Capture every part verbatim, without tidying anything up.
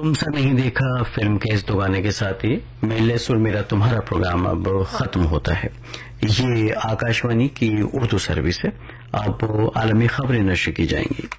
تم سے نہیں دیکھا فلم کے اس دو گانے کے ساتھ ہی میلے سر میرا تمہارا پروگرام اب ختم ہوتا ہے. یہ آکاشوانی کی اردو سروس ہے. اب عالمی خبریں نشر کی جائیں گی.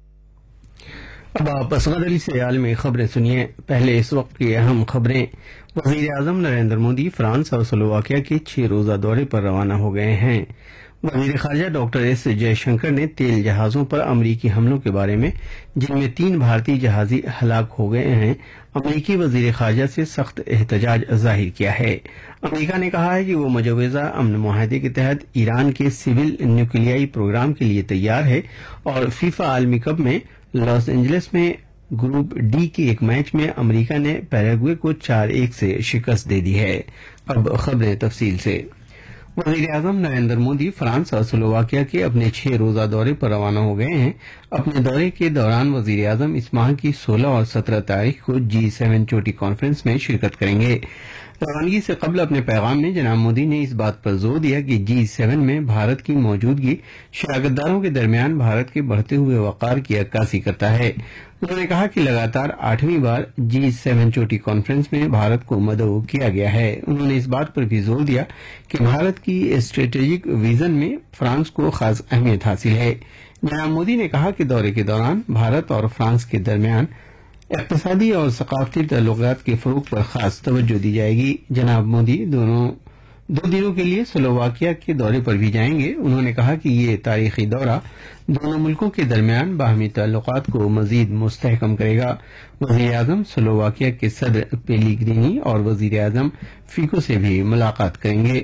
اب آپ اصغر علی سے عالمی خبریں سنیے. پہلے اس وقت کی اہم خبریں. وزیر اعظم نریندر مودی فرانس اور سلوواکیہ کے چھ روزہ دورے پر روانہ ہو گئے ہیں. وزیر خارجہ ڈاکٹر ایس جے شنکر نے تیل جہازوں پر امریکی حملوں کے بارے میں جن میں تین بھارتی جہازی ہلاک ہو گئے ہیں امریکی وزیر خارجہ سے سخت احتجاج ظاہر کیا ہے. امریکہ نے کہا ہے کہ وہ مجوزہ امن معاہدے کے تحت ایران کے سول نیوکلیائی پروگرام کے لیے تیار ہے اور فیفا عالمی کپ میں لاس اینجلس میں گروپ ڈی کے ایک میچ میں امریکہ نے پیراگوئے کو چار ایک سے شکست دے دی ہے. اب خبریں تفصیل سے. وزیر اعظم نریندر مودی فرانس اور سلوواکیہ کے اپنے چھ روزہ دورے پر روانہ ہو گئے ہیں. اپنے دورے کے دوران وزیر اعظم اس ماہ کی سولہ اور سترہ تاریخ کو جی سیون چوٹی کانفرنس میں شرکت کریں گے. روانگی سے قبل اپنے پیغام میں جناب مودی نے اس بات پر زور دیا کہ جی سیون میں بھارت کی موجودگی شراکت داروں کے درمیان بھارت کے بڑھتے ہوئے وقار کی عکاسی کرتا ہے. انہوں نے کہا کہ لگاتار آٹھویں بار جی سیون چوٹی کانفرنس میں بھارت کو مدعو کیا گیا ہے. انہوں نے اس بات پر بھی زور دیا کہ بھارت کی اسٹریٹجک ویژن میں فرانس کو خاص اہمیت حاصل ہے. جناب مودی نے کہا کہ دورے کے دوران بھارت اور فرانس کے درمیان اقتصادی اور ثقافتی تعلقات کے فروغ پر خاص توجہ دی جائے گی. جناب مودی دونوں دو دنوں کے لیے سلوواکیہ کے دورے پر بھی جائیں گے. انہوں نے کہا کہ یہ تاریخی دورہ دونوں ملکوں کے درمیان باہمی تعلقات کو مزید مستحکم کرے گا. وزیر اعظم سلوواکیہ کے صدر پیلیگرینی اور وزیر اعظم فیکو سے بھی ملاقات کریں گے.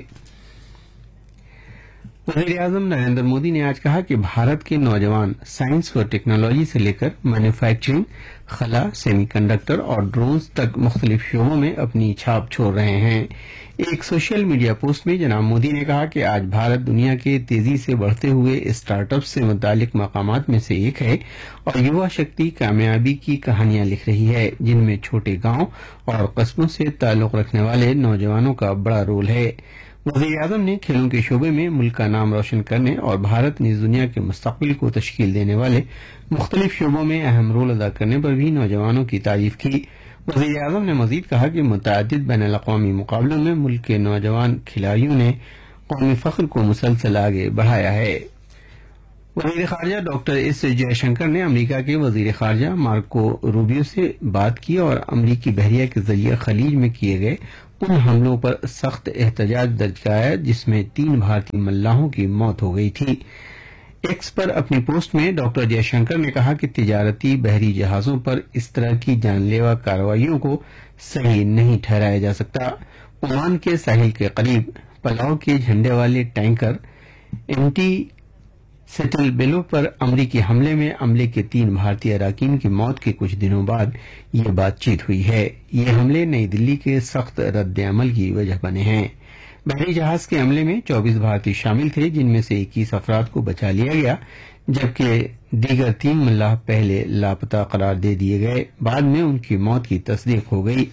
وزیر اعظم نریندر مودی نے آج کہا کہ بھارت کے نوجوان سائنس اور ٹیکنالوجی سے لے کر مینوفیکچرنگ، خلا، سیمی کنڈکٹر اور ڈرونز تک مختلف شعبوں میں اپنی چھاپ چھوڑ رہے ہیں. ایک سوشل میڈیا پوسٹ میں جناب مودی نے کہا کہ آج بھارت دنیا کے تیزی سے بڑھتے ہوئے اسٹارٹ اپ سے متعلق مقامات میں سے ایک ہے اور یوا شکتی کامیابی کی کہانیاں لکھ رہی ہے جن میں چھوٹے گاؤں اور قصبوں سے تعلق رکھنے والے نوجوانوں کا بڑا رول ہے. وزیر اعظم نے کھیلوں کے شعبے میں ملک کا نام روشن کرنے اور بھارت نیز دنیا کے مستقبل کو تشکیل دینے والے مختلف شعبوں میں اہم رول ادا کرنے پر بھی نوجوانوں کی تعریف کی. وزیر اعظم نے مزید کہا کہ متعدد بین الاقوامی مقابلوں میں ملک کے نوجوان کھلاڑیوں نے قومی فخر کو مسلسل آگے بڑھایا ہے. وزیر خارجہ ڈاکٹر ایس جے شنکر نے امریکہ کے وزیر خارجہ مارکو روبیو سے بات کی اور امریکی بحریہ کے ذریعے خلیج میں کیے گئے ان حملوں پر سخت احتجاج درج کرایا جس میں تین بھارتی ملاحوں کی موت ہو گئی تھی. ایکس پر اپنی پوسٹ میں ڈاکٹر جے شنکر نے کہا کہ تجارتی بحری جہازوں پر اس طرح کی جان لیوا کارروائیوں کو صحیح نہیں ٹھہرایا جا سکتا. عمان کے ساحل کے قریب پلاؤ کے جھنڈے والے ٹینکر اینٹی سیٹل بیلو پر امریکی حملے میں عملے کے تین بھارتی اراکین کی موت کے کچھ دنوں بعد یہ بات چیت ہوئی ہے. یہ حملے نئی دلی کے سخت رد عمل کی وجہ بنے ہیں. بحری جہاز کے حملے میں چوبیس بھارتی شامل تھے جن میں سے اکیس افراد کو بچا لیا گیا جبکہ دیگر تین ملاح پہلے لاپتہ قرار دے دیے گئے. بعد میں ان کی موت کی تصدیق ہو گئی.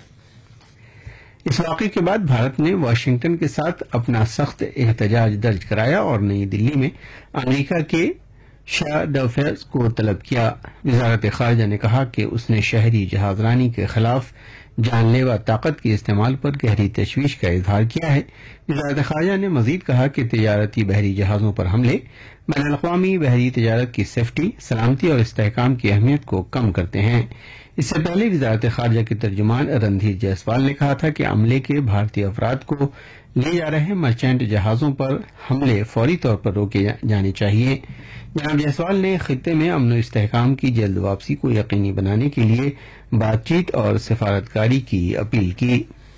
اس واقعے کے بعد بھارت نے واشنگٹن کے ساتھ اپنا سخت احتجاج درج کرایا اور نئی دلی میں امریکہ کے شاہ ڈفیرز کو طلب کیا. وزارت خارجہ نے کہا کہ اس نے شہری جہاز رانی کے خلاف جان لیوا طاقت کے استعمال پر گہری تشویش کا اظہار کیا ہے. وزارت خارجہ نے مزید کہا کہ تجارتی بحری جہازوں پر حملے بین الاقوامی بحری تجارت کی سیفٹی، سلامتی اور استحکام کی اہمیت کو کم کرتے ہیں. اس سے پہلے وزارت خارجہ کے ترجمان رندھیر جیسوال نے کہا تھا کہ عملے کے بھارتی افراد کو لے جا رہے مرچینٹ جہازوں پر حملے فوری طور پر روکے جانے چاہیے. جناب جیسوال نے خطے میں امن و استحکام کی جلد واپسی کو یقینی بنانے کے لیے بات چیت اور سفارتکاری کی اپیل کی.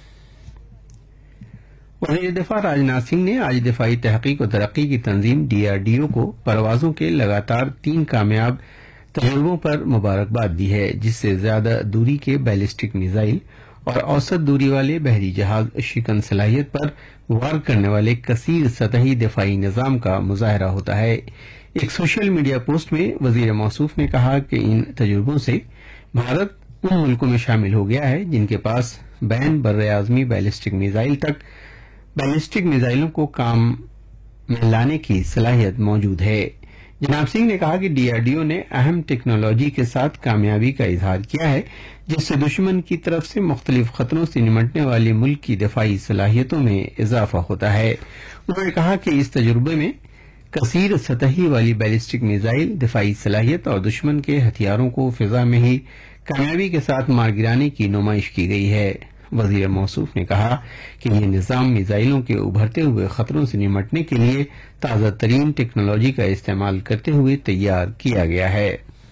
وزیر دفاع راجناتھ سنگھ نے آج دفاعی تحقیق و ترقی کی تنظیم ڈی آر ڈی او کو پروازوں کے لگاتار تین کامیاب تجربوں پر مبارکباد دی ہے جس سے زیادہ دوری کے بیلسٹک میزائل اور اوسط دوری والے بحری جہاز شکن صلاحیت پر وار کرنے والے کثیر سطحی دفاعی نظام کا مظاہرہ ہوتا ہے. ایک سوشل میڈیا پوسٹ میں وزیر موصوف نے کہا کہ ان تجربوں سے بھارت ان ملکوں میں شامل ہو گیا ہے جن کے پاس بین بر اعظمی بیلسٹک میزائل تک بیلسٹک میزائلوں کو کام میں لانے کی صلاحیت موجود ہے. जनाब सिंह ने कहा कि डीआरडीओ ने अहम टेक्नोलॉजी के साथ कामयाबी का इजहार किया है, जिससे दुश्मन की तरफ से मुख्तलिफ खतरों से निमटने वाले मुल्क की दफाई सलाहियतों में इजाफा होता है। उन्होंने कहा कि इस तजुर्बे में कसीर सतही वाली बैलिस्टिक मिसाइल, दफाई सलाहियत और दुश्मन के हथियारों को फिजा में ही कामयाबी के साथ मार गिराने की नुमाइश की गई है। वजीर मौसूफ ने कहा कि यह निजाम मिसाइलों के उभरते हुए खतरों से निमटने के लिए ताज़ा तरीन टेक्नोलॉजी का इस्तेमाल करते हुए तैयार किया गया है।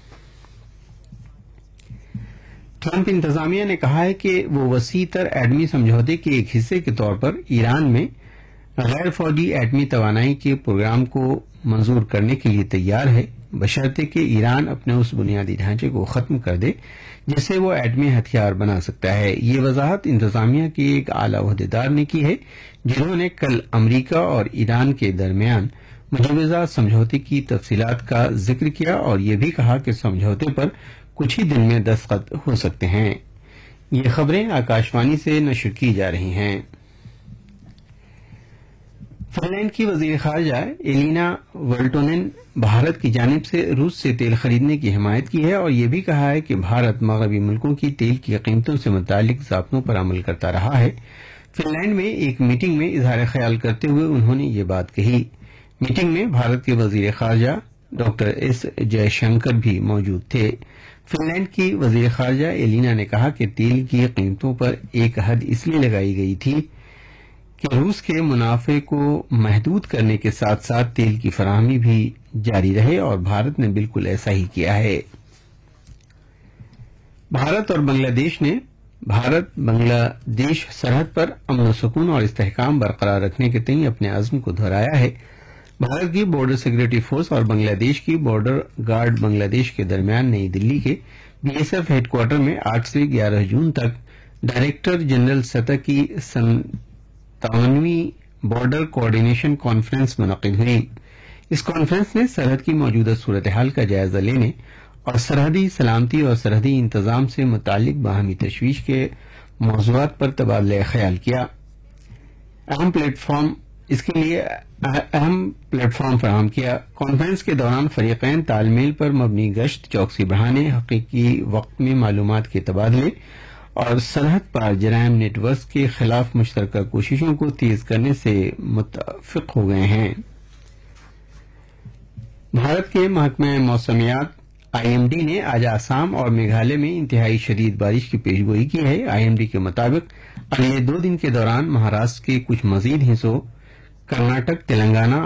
ट्रंप इंतजामिया ने कहा है कि वो वसी तर एटमी समझौते के एक हिस्से के तौर पर ईरान में गैर फौजी एटमी तवानाई के प्रोग्राम को मंजूर करने के लिए तैयार है, बशर्ते कि ईरान अपने उस बुनियादी ढांचे को खत्म कर दे जिससे वो एटमी हथियार बना सकता है। ये वजाहत इंतजामिया के एक आला ओहदेदार ने की है, जिन्होंने कल अमरीका और ईरान के दरमियान मुजवजा समझौते की तफसीलात का जिक्र किया और ये भी कहा कि समझौते पर कुछ ही दिन में दस्तखत हो सकते हैं। ये खबरें आकाशवाणी से नशर की जा रही हैं। फिनलैंड की वजीर खारजा एलिना वोल्टोनेन भारत की जानिब से रूस से तेल खरीदने की हिमायत की है और ये भी कहा है कि भारत मगरबी मुल्कों की तेल की कीमतों से मुतालिक ज़ाब्तों पर अमल करता रहा है। फिनलैंड में एक मीटिंग में इजहार ख्याल करते हुए उन्होंने ये बात कही। मीटिंग में भारत के वजीर खारजा डॉक्टर एस जयशंकर भी मौजूद थे। फिनलैंड की वजीर खारजा एलिना ने कहा कि तेल की कीमतों पर एक हद इसलिए लगाई गई थी कि रूस के मुनाफे को महदूद करने के साथ साथ तेल की फराहमी भी जारी रहे और भारत ने बिल्कुल ऐसा ही किया है। भारत और बांग्लादेश ने भारत बांग्लादेश सरहद पर अमन सुकून और इस्तेहकाम बरकरार रखने के तई अपने अज़्म को दोहराया है। भारत की बॉर्डर सिक्योरिटी फोर्स और बांग्लादेश की बॉर्डर गार्ड बांग्लादेश के दरमियान नई दिल्ली के बीएसएफ हेडक्वार्टर में आठ से ग्यारह जून तक डायरेक्टर जनरल सतह की संतानवीं बॉर्डर कोऑर्डिनेशन कॉन्फ्रेंस मुनक़िद हुई। इस कॉन्फ्रेंस ने सरहद की मौजूदा सूरत हाल का जायजा लेने और सरहदी सलामती और सरहदी इंतजाम से मुतालिक बाहमी तशवीश के मौज़ूआत पर तबादला ख्याल किया। अहम प्लेटफॉर्म इसके लिए अहम प्लेटफॉर्म फराहम किया। कॉन्फ्रेंस के दौरान फरीक़ैन तालमेल पर मबनी गश्त, चौकसी बढ़ाने, हकीकी वक्त में मालूमात के तबादले और सरहद पार जराइम नेटवर्क के खिलाफ मुश्तरका कोशिशों को तेज करने से मुत्तफ़िक हो गए हैं। भारत के महकमा मौसमियात आईएमडी ने आज आसाम और मेघालय में इंतहाई शदीद बारिश की पेशगोई की है। आईएमडी के मुताबिक अगले दो दिन के दौरान महाराष्ट्र के कुछ मजीद हिस्सों, कर्नाटक, तेलंगाना